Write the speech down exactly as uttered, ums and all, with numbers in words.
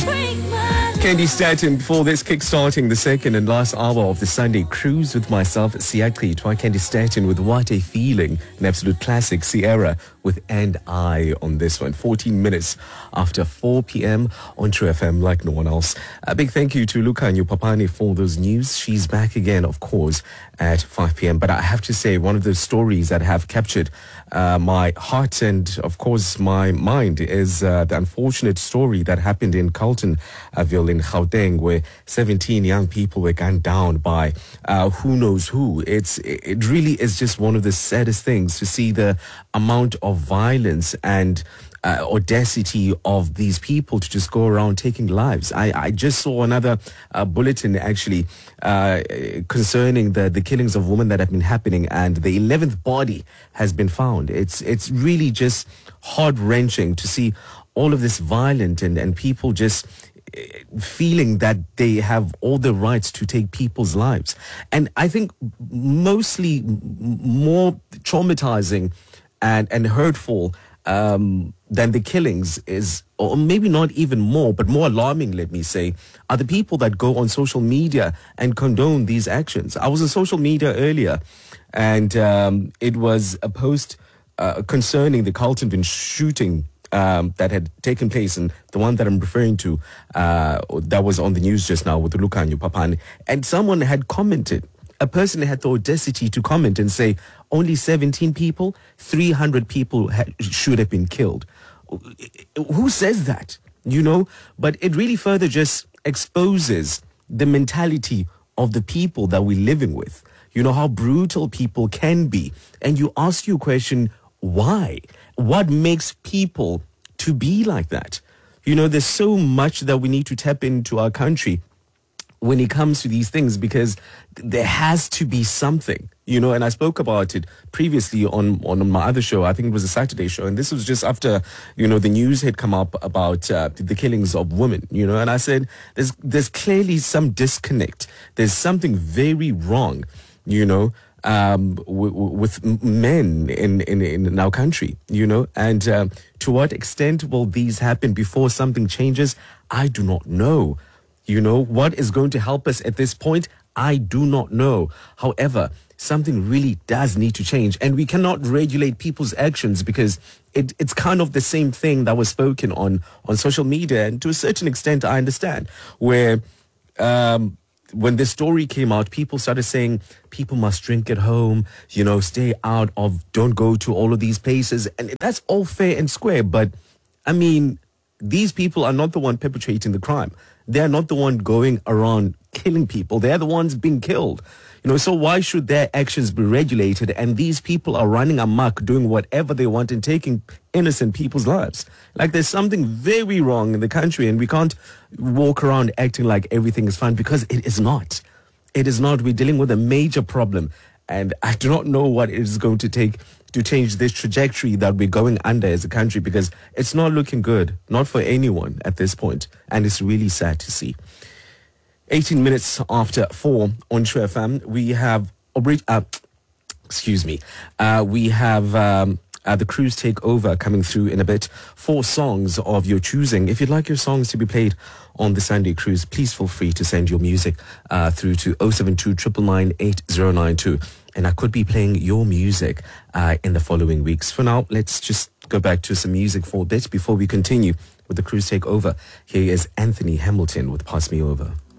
Candy Staton before this, kick-starting the second and last hour of the Sunday Cruise with myself, Siaki. Try Candy Staton with What a Feeling, an absolute classic. Sierra with And I on this one. fourteen minutes after four p.m. on True F M like no one else. A big thank you to Lukanyo Papani for those news. She's back again, of course, at five p.m. But I have to say, one of those stories that have captured uh, my heart and, of course, my mind is uh, the unfortunate story that happened in Carltonville in Gauteng, where seventeen young people were gunned down by uh, who knows who. It's It really is just one of the saddest things to see the amount of violence and uh, audacity of these people to just go around taking lives. I, I just saw another uh, bulletin actually uh, concerning the, the killings of women that have been happening, and the eleventh body has been found. It's it's really just heart-wrenching to see all of this violence and, and people just feeling that they have all the rights to take people's lives. And I think mostly m- more traumatizing and, and hurtful um, than the killings is, or maybe not even more, but more alarming, let me say, are the people that go on social media and condone these actions. I was on social media earlier, and um, it was a post uh, concerning the Carltonville shooting Um, that had taken place, and the one that I'm referring to uh, that was on the news just now with Lukanyo Papani. And someone had commented, a person had the audacity to comment and say, only seventeen people, three hundred people ha- should have been killed. Who says that? You know, but it really further just exposes the mentality of the people that we're living with. You know, how brutal people can be. And you ask your question, why? What makes people to be like that? You know, there's so much that we need to tap into our country when it comes to these things, because there has to be something, you know, and I spoke about it previously on, on my other show. I think it was a Saturday show. And this was just after, you know, the news had come up about uh, the killings of women, you know, and I said, there's, there's clearly some disconnect. There's something very wrong, you know, Um, w- w- with men in, in, in our country, you know, and uh, to what extent will these happen before something changes? I do not know. You know, what is going to help us at this point? I do not know. However, something really does need to change, and we cannot regulate people's actions, because it, it's kind of the same thing that was spoken on, on social media, and to a certain extent, I understand, where um, when this story came out, people started saying people must drink at home, you know, stay out of, don't go to all of these places. And that's all fair and square. But, I mean, these people are not the one perpetrating the crime. They're not the one going around killing people. They're the ones being killed. You know, so why should their actions be regulated? And these people are running amok, doing whatever they want and taking innocent people's lives. Like, there's something very wrong in the country, and we can't walk around acting like everything is fine, because it is not. It is not. We're dealing with a major problem, and I do not know what it is going to take to change this trajectory that we're going under as a country, because it's not looking good, not for anyone at this point, and it's really sad to see. eighteen minutes after four on True F M, we have, uh, excuse me, uh, we have um, uh, the Cruise Takeover coming through in a bit. Four songs of your choosing. If you'd like your songs to be played on the Sunday Cruise, please feel free to send your music uh, through to oh seven two nine nine nine eight oh nine two. And I could be playing your music uh, in the following weeks. For now, let's just go back to some music for a bit before we continue with the Cruise Takeover. Here is Anthony Hamilton with Pass Me Over.